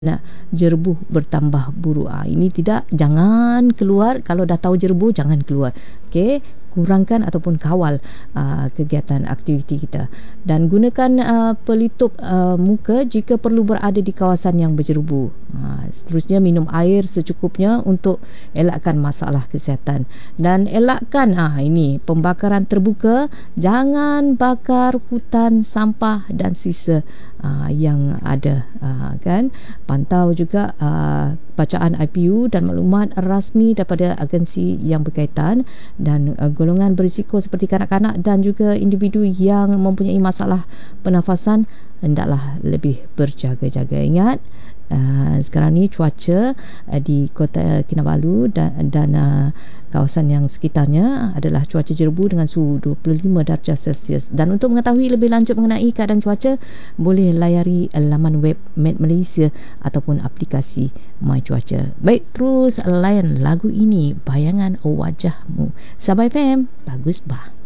Jerebuh bertambah buruk. Ini tidak, jangan keluar. Kalau dah tahu jerebuh, jangan keluar. Okey, kurangkan ataupun kawal kegiatan aktiviti kita, dan gunakan pelitup muka jika perlu berada di kawasan yang berjerebuh. Seterusnya, minum air secukupnya untuk elakkan masalah kesihatan, dan elakkan ini pembakaran terbuka. Jangan bakar hutan, sampah dan sisa yang ada, kan. Pantau juga bacaan IPU dan maklumat rasmi daripada agensi yang berkaitan, dan golongan berisiko seperti kanak-kanak dan juga individu yang mempunyai masalah pernafasan hendaklah lebih berjaga-jaga. Ingat, sekarang ni cuaca di Kota Kinabalu dan kawasan yang sekitarnya adalah cuaca jerebu dengan suhu 25 darjah Celsius. Dan untuk mengetahui lebih lanjut mengenai keadaan cuaca, boleh layari laman web Met Malaysia ataupun aplikasi My Cuaca. Baik, terus layan lagu ini, Bayangan Wajahmu. Sabah FM, bagus bah.